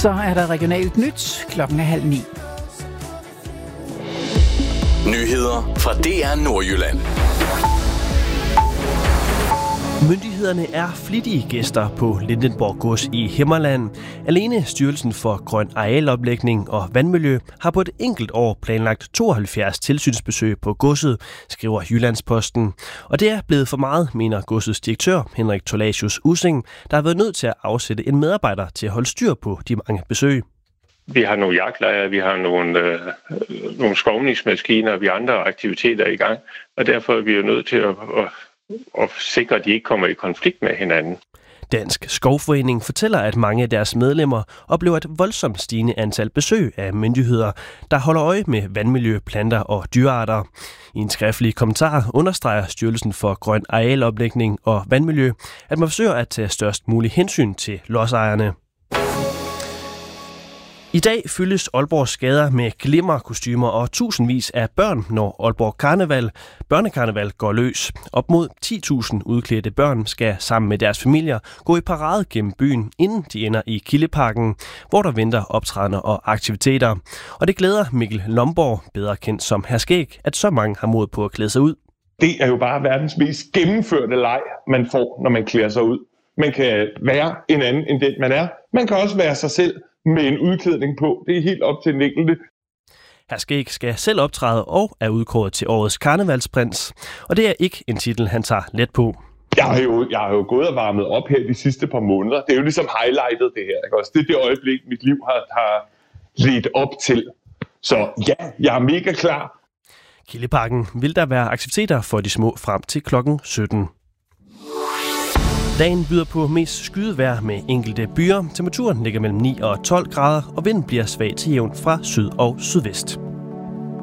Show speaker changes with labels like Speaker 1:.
Speaker 1: Så er der regionalt nyt. Klokken er 8:30.
Speaker 2: Nyheder fra DR Nordjylland.
Speaker 3: Myndighederne er flittige gæster på Lindenborg Gods i Himmerland. Alene Styrelsen for Grøn Arealoplægning og Vandmiljø har på et enkelt år planlagt 72 tilsynsbesøg på godset, skriver Jyllandsposten. Og det er blevet for meget, mener godsets direktør Henrik Tolasius Ussing, der har været nødt til at afsætte en medarbejder til at holde styr på de mange besøg.
Speaker 4: Vi har nogle jagtlejre, vi har nogle skovningsmaskiner, vi har andre aktiviteter i gang, og derfor er vi jo nødt til at sikre, at de ikke kommer i konflikt med hinanden.
Speaker 3: Dansk Skovforening fortæller, at mange af deres medlemmer oplever et voldsomt stigende antal besøg af myndigheder, der holder øje med vandmiljø, planter og dyrearter. I en skriftlig kommentar understreger Styrelsen for Grøn Arealoplægning og Vandmiljø, at man forsøger at tage størst mulig hensyn til lodsejerne. I dag fyldes Aalborgs gader med glimmerkostymer og tusindvis af børn, når Aalborg Børnekarneval går løs. Op mod 10.000 udklædte børn skal sammen med deres familier gå i parade gennem byen, inden de ender i Kildeparken, hvor der venter optrædener og aktiviteter. Og det glæder Mikkel Lomborg, bedre kendt som Hr. Skæg, at så mange har mod på at klæde sig ud.
Speaker 5: Det er jo bare verdens mest gennemførte leg, man får, når man klæder sig ud. Man kan være en anden end den, man er. Man kan også være sig selv med en udklædning på. Det er helt op til den enkelte.
Speaker 3: Hr. Skæg skal selv optræde og er udkåret til årets karnevalsprins. Og det er ikke en titel, han tager let på.
Speaker 5: Jeg har jo gået og varmet op her de sidste par måneder. Det er jo ligesom highlightet det her. Ikke også? Det er det øjeblik, mit liv har ledt op til. Så ja, jeg er mega klar.
Speaker 3: Kildeparken vil der være aktiviteter for de små frem til klokken 17. Dagen byder på mest skydevejr med enkelte byer. Temperaturen ligger mellem 9 og 12 grader, og vinden bliver svag til jævn fra syd og sydvest.